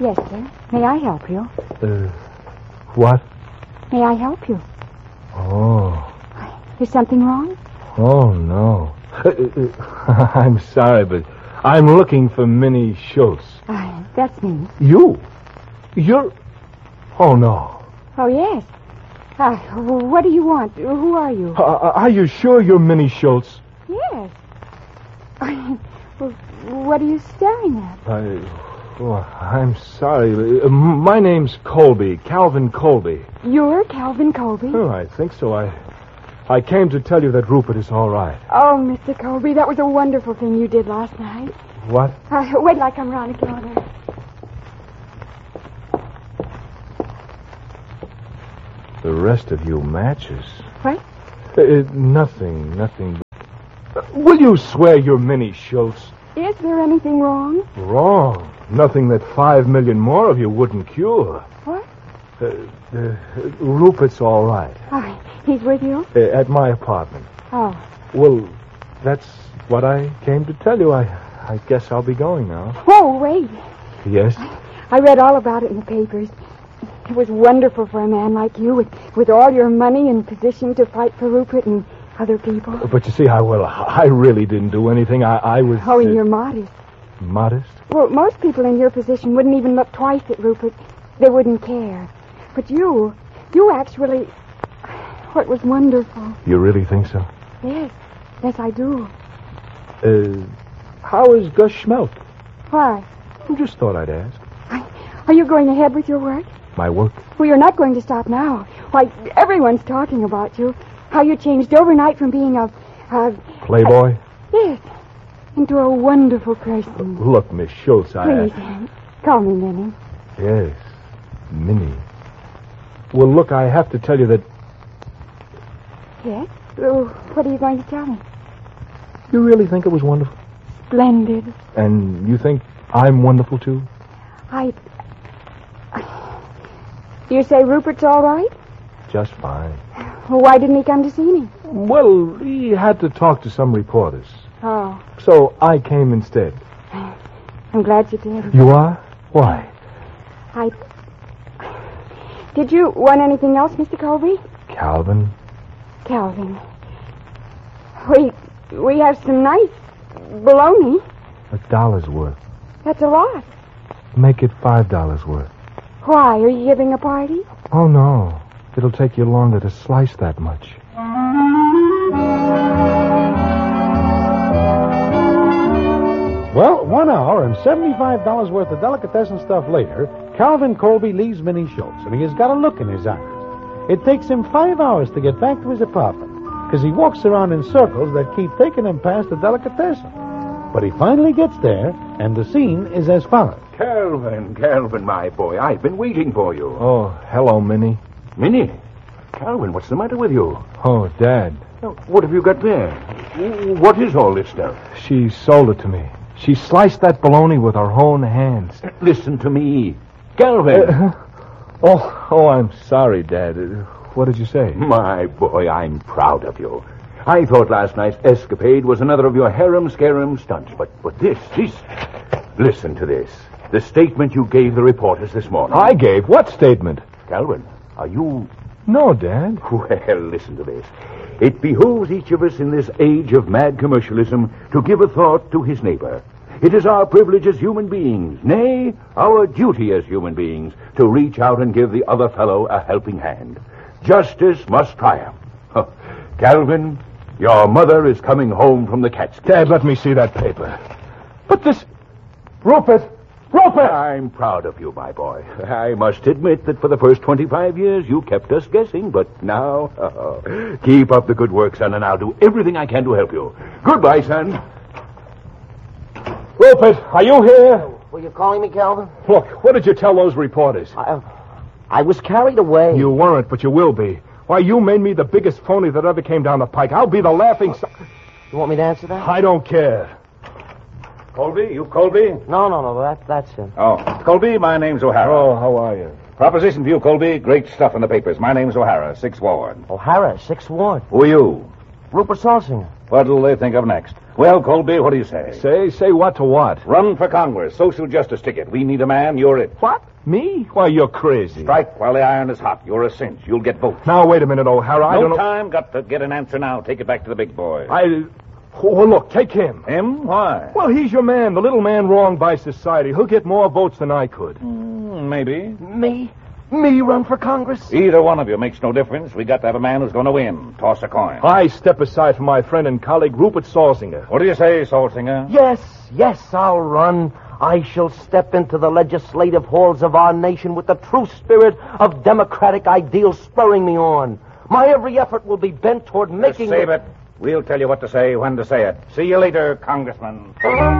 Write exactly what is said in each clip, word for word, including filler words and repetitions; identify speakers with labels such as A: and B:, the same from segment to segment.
A: Yes, sir. May I help you?
B: Uh, what?
A: May I help you?
B: Oh.
A: Is something wrong?
B: Oh, no. I'm sorry, but I'm looking for Minnie Schultz.
A: Uh, that's me.
B: You? You're... Oh, no.
A: Oh, yes. Uh, what do you want? Who are you?
B: Uh, are you sure you're Minnie Schultz?
A: Yes. Well, what are you staring at?
B: I... Oh, I'm sorry. Uh, my name's Colby, Calvin Colby.
A: You're Calvin Colby?
B: Oh, I think so. I... I came to tell you that Rupert is all right.
A: Oh, Mister Colby, that was a wonderful thing you did last night.
B: What?
A: Uh, wait till I come round the corner.
B: The rest of you matches.
A: What?
B: Uh, nothing, nothing. Uh, will you swear you're Minnie Schultz?
A: Is there anything wrong?
B: Wrong. Nothing that five million more of you wouldn't cure.
A: What?
B: Uh, uh, Rupert's all right.
A: Oh, he's with you?
B: Uh, at my apartment.
A: Oh.
B: Well, that's what I came to tell you. I, I guess I'll be going now.
A: Oh, wait.
B: Yes?
A: I read all about it in the papers. It was wonderful for a man like you, with, with all your money and position to fight for Rupert and other people.
B: But you see, I well, I really didn't do anything. I, I was...
A: Oh, and
B: uh,
A: you're modest.
B: Modest?
A: Well, most people in your position wouldn't even look twice at Rupert. They wouldn't care. But you, you actually... What was wonderful.
B: You really think so?
A: Yes. Yes, I do.
B: Uh, how is Gus Schmelk?
A: Why?
B: I just thought I'd ask.
A: I, are you going ahead with your work?
B: My work?
A: Well, you're not going to stop now. Why, everyone's talking about you. How you changed overnight from being a... a
B: Playboy?
A: A, yes. Into a wonderful person.
B: Look, Miss Schultz, I...
A: Please, Hank. Call me Minnie.
B: Yes, Minnie. Well, look, I have to tell you that...
A: Yes? Oh, what are you going to tell me?
B: You really think it was wonderful?
A: Splendid.
B: And you think I'm wonderful, too?
A: I... You say Rupert's all right?
B: Just fine.
A: Well, why didn't he come to see me?
B: Well, he had to talk to some reporters.
A: Oh.
B: So I came instead.
A: I'm glad you did.
B: You are? Why?
A: I... Did you want anything else, Mister Colby?
B: Calvin?
A: Calvin. We... We have some nice bologna.
B: A dollar's worth.
A: That's a lot.
B: Make it five dollars worth.
A: Why? Are you giving a party?
B: Oh, no. It'll take you longer to slice that much.
C: Well, one hour and seventy-five dollars worth of delicatessen stuff later, Calvin Colby leaves Minnie Schultz, and he has got a look in his eyes. It takes him five hours to get back to his apartment, because he walks around in circles that keep taking him past the delicatessen. But he finally gets there, and the scene is as follows.
D: Calvin, Calvin, my boy, I've been waiting for you.
B: Oh, hello, Minnie.
D: Minnie? Calvin, what's the matter with you?
B: Oh, Dad.
D: What have you got there? What is all this stuff?
B: She sold it to me. She sliced that bologna with her own hands.
D: Listen to me. Calvin.
B: Uh, oh, oh, I'm sorry, Dad. Uh, what did you say?
D: My boy, I'm proud of you. I thought last night's escapade was another of your harum-scarum stunts, but, but this, this... Listen to this. The statement you gave the reporters this morning.
B: I gave? What statement?
D: Calvin, are you...
B: No, Dad.
D: Well, listen to this. It behooves each of us in this age of mad commercialism to give a thought to his neighbor. It is our privilege as human beings, nay, our duty as human beings, to reach out and give the other fellow a helping hand. Justice must triumph. Huh. Calvin, your mother is coming home from the Catskills.
B: Dad, let me see that paper. But this... Rupert! Rupert!
D: I'm proud of you, my boy. I must admit that for the first twenty-five years you kept us guessing, but now... Oh, keep up the good work, son, and I'll do everything I can to help you. Goodbye, son.
B: Rupert, are you here?
E: Were you calling me, Calvin?
B: Look, what did you tell those reporters?
E: I, I was carried away.
B: You weren't, but you will be. Why, you made me the biggest phony that ever came down the pike. I'll be the laughing... So-
E: you want me to answer that?
B: I don't care.
F: Colby? You Colby?
E: No, no, no, that, that's him.
F: Oh, Colby, my name's O'Hara.
B: Oh, how are you?
F: Proposition for you, Colby. Great stuff in the papers. My name's O'Hara, Sixth Ward.
E: O'Hara, Sixth Ward.
F: Who are you?
E: Rupert Salsinger.
F: What'll they think of next? Well, Colby, what do you say?
B: Say, say what to what?
F: Run for Congress, social justice ticket. We need a man, you're it.
B: What? Me? Why, you're crazy.
F: Strike while the iron is hot. You're a cinch. You'll get votes.
B: Now, wait a minute, O'Hara. I
F: no
B: don't know...
F: time. Got to get an answer now. Take it back to the big boy.
B: I... Oh, look, take him.
F: Him? Why?
B: Well, he's your man, the little man wronged by society. He'll get more votes than I could.
F: Mm, maybe.
E: Me? Me run for Congress?
F: Either one of you makes no difference. We got to have a man who's going to win. Toss a coin.
B: I step aside for my friend and colleague, Rupert Salsinger.
F: What do you say, Salsinger?
E: Yes, yes, I'll run. I shall step into the legislative halls of our nation with the true spirit of democratic ideals spurring me on. My every effort will be bent toward making...
F: Just save it. We'll tell you what to say, when to say it. See you later, Congressman.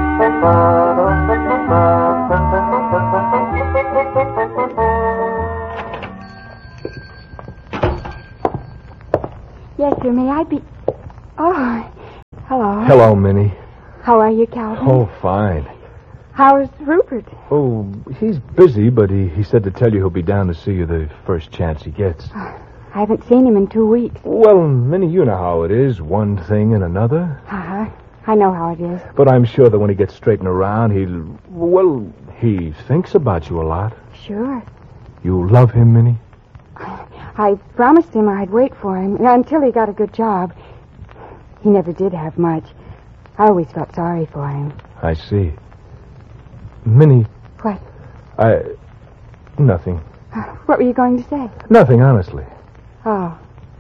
A: Yes, sir, may I be... Oh, hello.
B: Hello, Minnie.
A: How are you, Calvin?
B: Oh, fine.
A: How's Rupert?
B: Oh, he's busy, but he, he said to tell you he'll be down to see you the first chance he gets.
A: I haven't seen him in two weeks.
B: Well, Minnie, you know how it is. One thing and another.
A: Uh-huh. I know how it is.
B: But I'm sure that when he gets straightened around, he'll... Well, he thinks about you a lot.
A: Sure.
B: You love him, Minnie?
A: I promised him I'd wait for him until he got a good job. He never did have much. I always felt sorry for him.
B: I see. Minnie...
A: What?
B: I... Nothing.
A: What were you going to say?
B: Nothing, honestly.
A: Oh.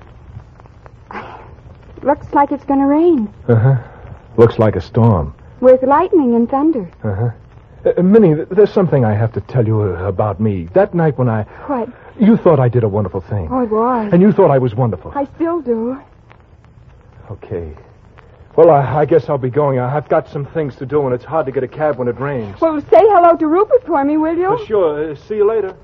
A: Looks like it's going to rain.
B: Uh-huh. Looks like a storm.
A: With lightning and thunder.
B: Uh-huh. Uh, Minnie, th- there's something I have to tell you uh, about me. That night when I...
A: What?
B: You thought I did a wonderful thing.
A: Oh, it was.
B: And you thought I was wonderful.
A: I still do.
B: Okay. Well, I, I guess I'll be going. I, I've got some things to do, and it's hard to get a cab when it rains.
A: Well, say hello to Rupert for me, will you?
B: For sure. Uh, see you later.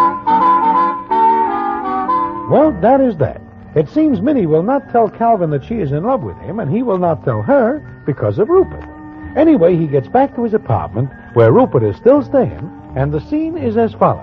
C: Well, that is that. It seems Minnie will not tell Calvin that she is in love with him, and he will not tell her because of Rupert. Anyway, he gets back to his apartment, where Rupert is still staying, and the scene is as follows.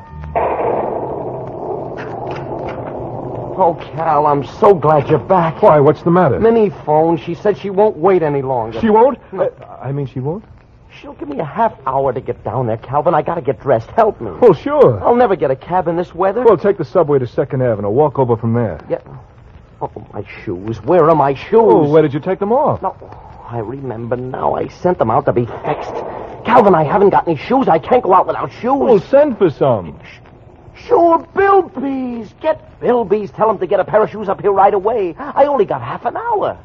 E: Oh, Cal, I'm so glad you're back.
B: Why, what's the matter?
E: Minnie phoned. She said she won't wait any longer.
B: She won't? Uh, I mean, she won't?
E: She'll give me a half hour to get down there, Calvin. I gotta get dressed. Help me.
B: Well, sure.
E: I'll never get a cab in this weather.
B: Well, take the subway to Second Avenue. Walk over from there.
E: Yeah. Oh, my shoes. Where are my shoes?
B: Oh, where did you take them off?
E: No, I remember now. I sent them out to be fixed. Calvin, I haven't got any shoes. I can't go out without shoes.
B: Well, send for some.
E: Sure, Bilby's. Get Bilby's. Tell him to get a pair of shoes up here right away. I only got half an hour.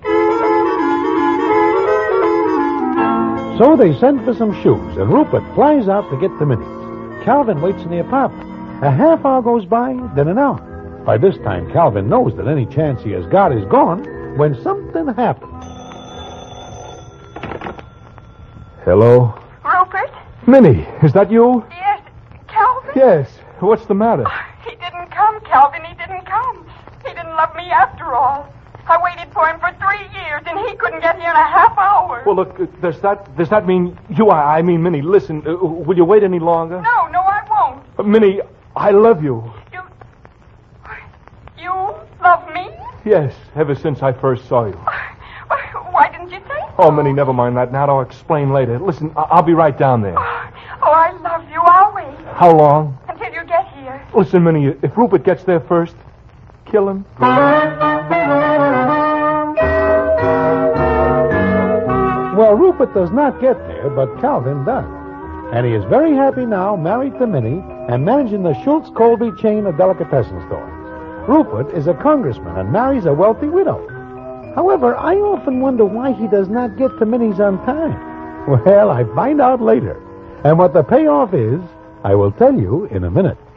C: So they send for some shoes, and Rupert flies out to get the Minnie's. Calvin waits in the apartment. A half hour goes by, then an hour. By this time, Calvin knows that any chance he has got is gone when something happens.
B: Hello?
A: Rupert?
B: Minnie, is that you?
A: Yes. Calvin?
B: Yes. What's the matter?
A: He didn't come, Calvin. He didn't come. He didn't love me after all. I waited for him for three years, and he couldn't get here in a half hour.
B: Well, look, uh, does that does that mean you? I, I mean, Minnie, listen. Uh, will you wait any longer?
A: No, no, I won't.
B: Uh, Minnie, I love you.
A: You... You love me?
B: Yes, ever since I first saw you.
A: Why didn't you say so?
B: Oh, Minnie, never mind that. Now I'll explain later. Listen, I- I'll be right down there.
A: Oh, I love you. I'll wait.
B: How long?
A: Until you get here.
B: Listen, Minnie, if Rupert gets there first, kill him.
C: Well, Rupert does not get there, but Calvin does. And he is very happy now, married to Minnie, and managing the Schultz-Colby chain of delicatessen stores. Rupert is a congressman and marries a wealthy widow. However, I often wonder why he does not get to Minnie's on time. Well, I find out later. And what the payoff is, I will tell you in a minute.